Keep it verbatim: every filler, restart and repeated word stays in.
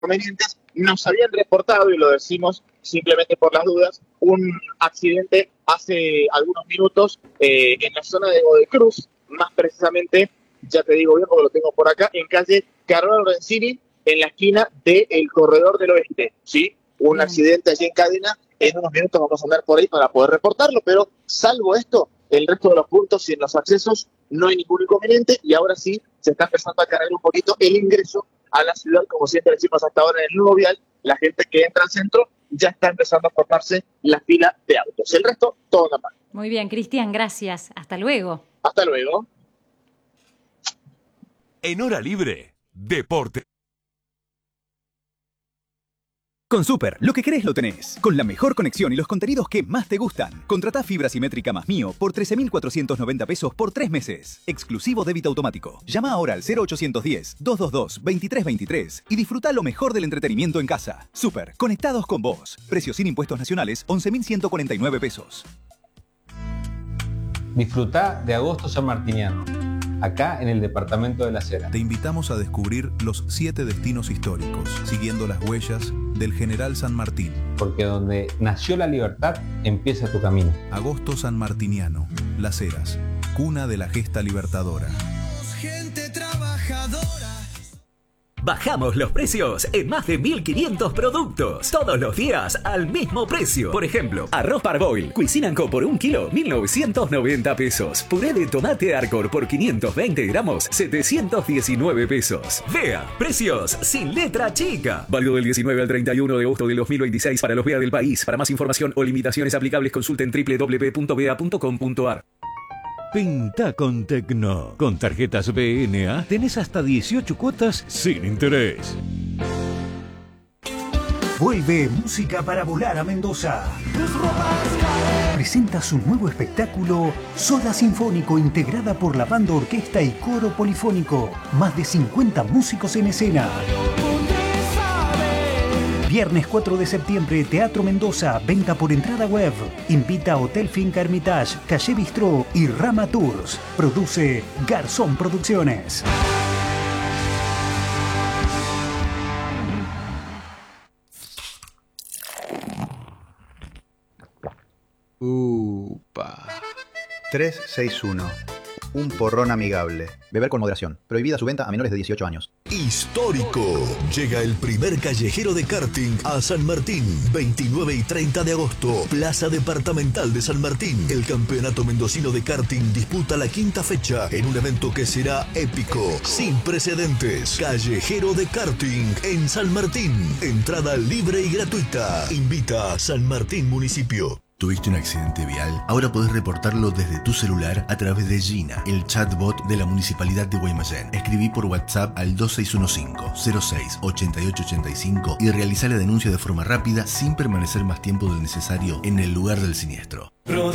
inconvenientes. Nos habían reportado, y lo decimos simplemente por las dudas, un accidente hace algunos minutos eh, en la zona de Godecruz, más precisamente, ya te digo bien porque lo tengo por acá, en calle Carlos Lorenzini, en la esquina del Corredor del Oeste, ¿sí? Un bien. Accidente allí en cadena. En unos minutos vamos a andar por ahí para poder reportarlo, pero salvo esto, el resto de los puntos y en los accesos no hay ningún inconveniente, y ahora sí se está empezando a cargar un poquito el ingreso a la ciudad, como siempre decimos hasta ahora en el nuevo vial. La gente que entra al centro ya está empezando a formarse la fila de autos. El resto, todo normal. Muy bien, Cristian, gracias. Hasta luego. Hasta luego. En Hora Libre, Deporte. Con Super, lo que querés lo tenés. Con la mejor conexión y los contenidos que más te gustan. Contratá fibra simétrica más Mío por trece mil cuatrocientos noventa pesos por tres meses. Exclusivo débito automático. Llama ahora al cero ochocientos diez, doscientos veintidós, veintitrés veintitrés y disfruta lo mejor del entretenimiento en casa. Super, conectados con vos. Precio sin impuestos nacionales, once mil ciento cuarenta y nueve pesos. Disfrutá de Agosto Sanmartiniano, acá en el departamento de La Heras. Te invitamos a descubrir los siete destinos históricos, siguiendo las huellas del General San Martín. Porque donde nació la libertad, empieza tu camino. Agosto Sanmartiniano, Las Heras, cuna de la gesta libertadora. Gente trabajadora. Bajamos los precios en más de mil quinientos productos. Todos los días al mismo precio. Por ejemplo, arroz Parboil, Cuisine Co por un kilo, mil novecientos noventa pesos. Puré de tomate Arcor por quinientos veinte gramos, setecientos diecinueve pesos. Vea, precios sin letra chica. Válido del diecinueve al treinta y uno de agosto del dos mil veintiséis para los B E A del país. Para más información o limitaciones aplicables consulten doble u doble u doble u punto b e a punto com punto a r. Pinta con Tecno. Con tarjetas B N A tenés hasta dieciocho cuotas sin interés. Vuelve Música para Volar a Mendoza. Presenta su nuevo espectáculo Soda Sinfónico, integrada por la banda, orquesta y coro polifónico. Más de cincuenta músicos en escena. Viernes cuatro de septiembre, Teatro Mendoza, venta por entrada web. Invita a Hotel Finca Hermitage, Calle Bistró y Rama Tours. Produce Garzón Producciones. Upa. trescientos sesenta y uno. Un porrón amigable. Beber con moderación. Prohibida su venta a menores de dieciocho años. Histórico. Llega el primer callejero de karting a San Martín. veintinueve y treinta de agosto. Plaza Departamental de San Martín. El campeonato mendocino de karting disputa la quinta fecha en un evento que será épico, sin precedentes. Callejero de karting en San Martín. Entrada libre y gratuita. Invita a San Martín Municipio. ¿Tuviste un accidente vial? Ahora podés reportarlo desde tu celular a través de Gina, el chatbot de la Municipalidad de Guaymallén. Escribí por WhatsApp al dos seis uno cinco, cero seis, ocho ocho ocho cinco y realizá la denuncia de forma rápida sin permanecer más tiempo del necesario en el lugar del siniestro.